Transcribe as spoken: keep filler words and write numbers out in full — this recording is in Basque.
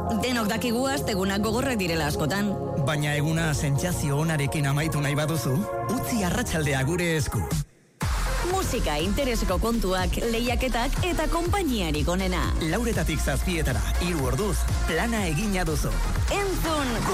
Denok dakigu astegunak gogorrak direla askotan. Baina eguna sentsazio onarekin amaitu nahi baduzu, utzi arratsaldea gure esku. Musika, intereseko kontuak, lehiaketak eta konpainiarik onena. Lauretatik zazpietara, hiru orduz, plana egina duzu. Entzun